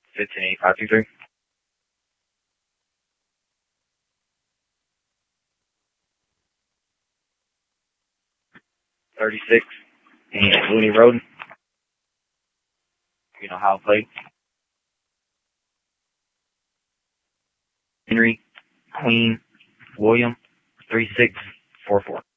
158523. 36 and Looney Road. You know how plate. Henry, Queen, William, 3644.